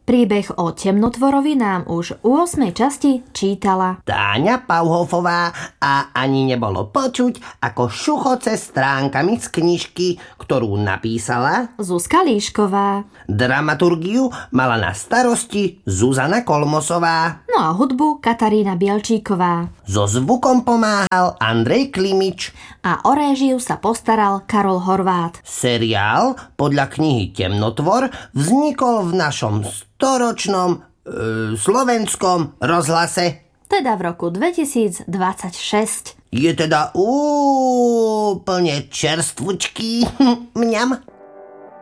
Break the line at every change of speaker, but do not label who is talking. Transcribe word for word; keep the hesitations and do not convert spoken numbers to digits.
Príbeh o temnotvorovi nám už u ôsmej časti čítala
Táňa Pauhofová a ani nebolo počuť, ako šuchoce stránkami z knižky, ktorú napísala
Zuzka Líšková.
Dramaturgiu mala na starosti Zuzana Kolmosová.
No a hudbu Katarína Bielčíková.
So zvukom pomáhal Andrej Klimič.
A o réžiu sa postaral Karol Horvát.
Seriál podľa knihy Temnotvor vznikol v našom storočnom e, slovenskom rozhlase.
Teda v roku dvetisícdvadsaťšesť.
Je teda úplne čerstvučký. Mňam.